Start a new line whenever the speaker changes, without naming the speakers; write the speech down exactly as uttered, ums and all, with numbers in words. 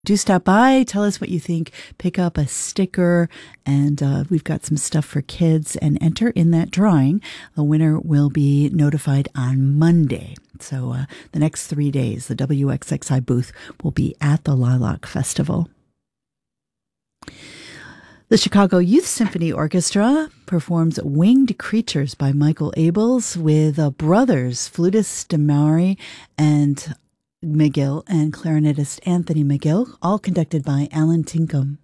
Do stop by, tell us what you think, pick up a sticker, and uh, we've got some stuff for kids, and enter in that drawing. The winner will be notified on Monday. So uh, the next three days, the W X X I booth will be at the Lilac Festival. The Chicago Youth Symphony Orchestra performs Winged Creatures by Michael Abels with uh, brothers, flutist Damari and McGill and clarinetist Anthony McGill, all conducted by Alan Tinkham.